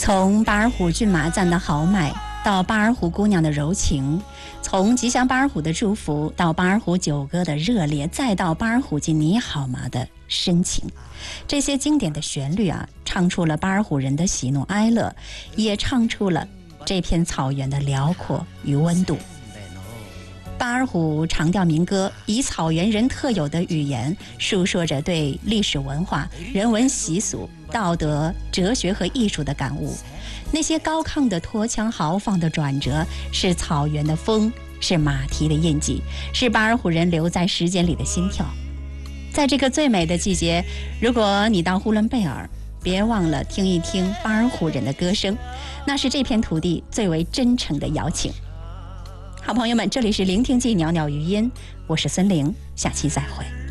从巴尔虎骏马赞的豪迈到巴尔虎姑娘的柔情，从吉祥巴尔虎的祝福到巴尔虎九歌的热烈，再到巴尔虎及你好吗的深情，这些经典的旋律唱出了巴尔虎人的喜怒哀乐，也唱出了这片草原的辽阔与温度。巴尔虎长调民歌以草原人特有的语言，述说着对历史文化、人文习俗、道德、哲学和艺术的感悟。那些高亢的拖腔、豪放的转折，是草原的风，是马蹄的印记，是巴尔虎人留在时间里的心跳。在这个最美的季节，如果你到呼伦贝尔，别忘了听一听巴尔虎人的歌声，那是这片土地最为真诚的邀请。好朋友们，这里是聆听记袅袅余音，我是孙玲，下期再会。